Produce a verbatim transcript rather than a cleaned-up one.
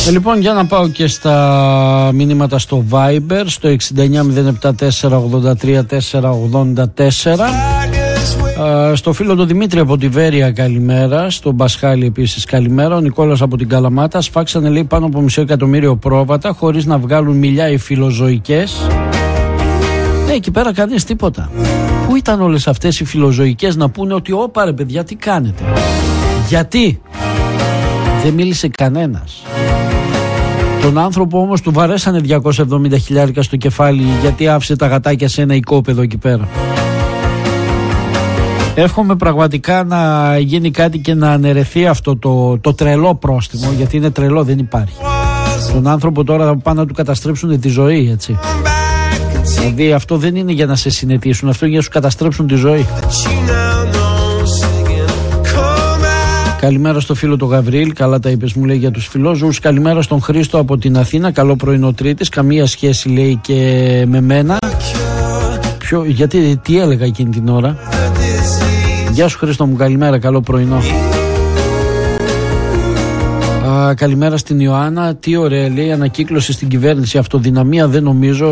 Ε, λοιπόν, για να πάω και στα μηνύματα στο Viber, στο εξήντα εννιά μηδέν επτά τέσσερα ογδόντα τρία τέσσερα ογδόντα τέσσερα. Uh, στο φίλο του Δημήτρη από τη Βέρεια, καλημέρα. Στον Πασχάλη επίσης, καλημέρα. Ο Νικόλας από την Καλαμάτα. Σφάξανε, λέει, πάνω από μισό εκατομμύριο πρόβατα χωρίς να βγάλουν μιλιά οι φιλοζωικές. Ναι, εκεί πέρα κανείς τίποτα. Πού ήταν όλες αυτές οι φιλοζωικές να πούνε ότι όπα ρε παιδιά, τι κάνετε? Γιατί δεν μίλησε κανένας? Τον άνθρωπο όμως του βαρέσανε διακόσια εβδομήντα χιλιάρικα στο κεφάλι γιατί άφησε τα γατάκια σε ένα οικόπεδο εκεί πέρα. Εύχομαι πραγματικά να γίνει κάτι και να αναιρεθεί αυτό το, το τρελό πρόστιμο, γιατί είναι τρελό, δεν υπάρχει. Τον άνθρωπο τώρα θα πάνε να του καταστρέψουν τη ζωή, έτσι. Δηλαδή αυτό δεν είναι για να σε συνετίσουν, αυτό είναι για να σου καταστρέψουν τη ζωή. Καλημέρα στο φίλο του Γαβριήλ, καλά τα είπες, μου λέει, για τους φιλόζωους. Καλημέρα στον Χρήστο από την Αθήνα, καλό πρωινό Τρίτης. Καμία σχέση, λέει, και με μένα. Ποιο, γιατί, τι έλεγα εκείνη την ώρα? Γεια σου Χρήστο μου, καλημέρα, καλό πρωινό. Α, καλημέρα στην Ιωάννα. Τι ωραία, λέει, ανακύκλωση στην κυβέρνηση, αυτοδυναμία δεν νομίζω.